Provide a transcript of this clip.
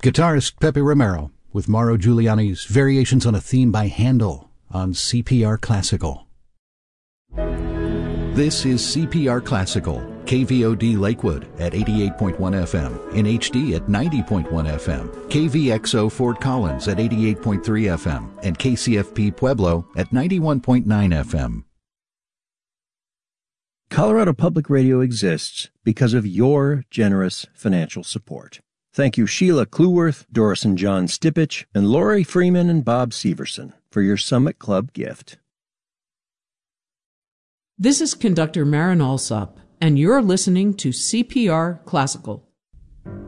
Guitarist Pepe Romero with Mauro Giuliani's Variations on a Theme by Handel on CPR Classical. This is CPR Classical, KVOD Lakewood at 88.1 FM, in HD at 90.1 FM, KVXO Fort Collins at 88.3 FM, and KCFP Pueblo at 91.9 FM. Colorado Public Radio exists because of your generous financial support. Thank you Sheila Cluworth, Doris and John Stipich, and Lori Freeman and Bob Severson for your Summit Club gift. This is conductor Marin Alsop, and you're listening to CPR Classical.